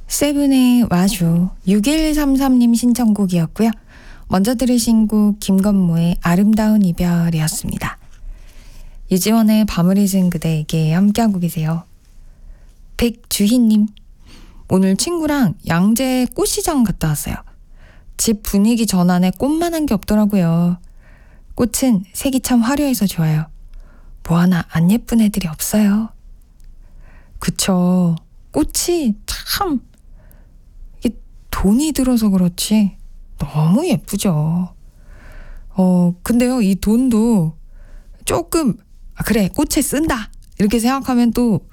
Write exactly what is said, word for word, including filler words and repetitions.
세븐의 와주 육일삼삼님 신청곡이었고요. 먼저 들으신 곡 김건모의 아름다운 이별이었습니다. 유지원의 밤을 잊은 그대에게 함께하고 계세요. 백주희님, 오늘 친구랑 양재 꽃시장 갔다 왔어요. 집 분위기 전환에 꽃만한 게 없더라고요. 꽃은 색이 참 화려해서 좋아요. 뭐 하나 안 예쁜 애들이 없어요. 그쵸. 꽃이 참 이게 돈이 들어서 그렇지 너무 예쁘죠. 어 근데요, 이 돈도 조금 아, 그래 꽃에 쓴다 이렇게 생각하면 또